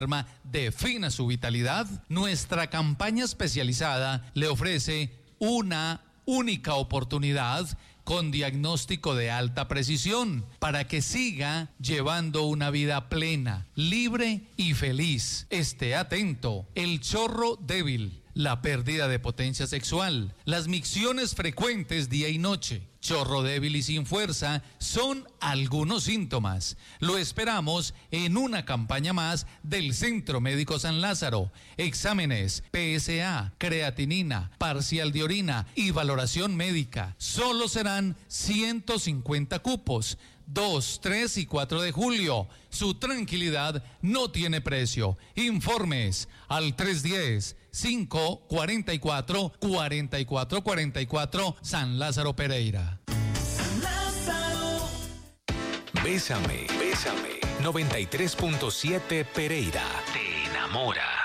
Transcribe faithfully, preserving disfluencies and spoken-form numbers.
defina su vitalidad, nuestra campaña especializada le ofrece una única oportunidad con diagnóstico de alta precisión para que siga llevando una vida plena, libre y feliz. Esté atento. El chorro débil, la pérdida de potencia sexual, las micciones frecuentes día y noche, chorro débil y sin fuerza son algunos síntomas. Lo esperamos en una campaña más del Centro Médico San Lázaro. Exámenes, P S A, creatinina, parcial de orina y valoración médica. Solo serán ciento cincuenta cupos. dos, tres y cuatro de julio. Su tranquilidad no tiene precio. Informes al tres uno cero, cinco cuatro cuatro, cuatro cuatro cuatro cuatro San Lázaro Pereira. San Lázaro. Bésame, bésame. noventa y tres punto siete Pereira. Te enamora.